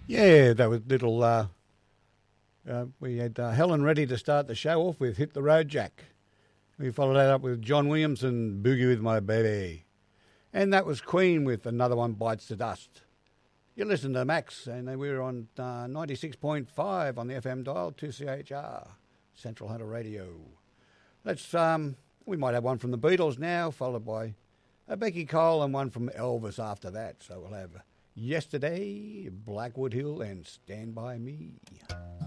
Yeah, that was little. We had Helen ready to start the show off with "Hit the Road, Jack." We followed that up with John Williams and "Boogie with My Baby," and that was Queen with "Another One Bites the Dust." You listen to Max, and we're on 96.5 on the FM dial, 2CHR, Central Hunter Radio. Let's we might have one from the Beatles now, followed by a Becky Cole and one from Elvis after that. So we'll have "Yesterday," Blackwood Hill, and "Stand By Me."